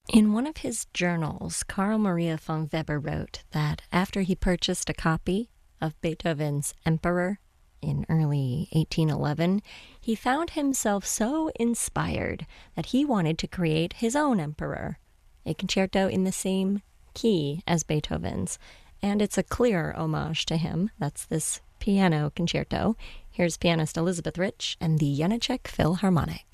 In one of his journals, Carl Maria von Weber wrote that after he purchased a copy of Beethoven's Emperor in early 1811, he found himself so inspired that he wanted to create his own Emperor, a concerto in the same key as Beethoven's. And it's a clear homage to him. That's this piano concerto. Here's pianist Elizabeth Rich and the Janáček Philharmonic.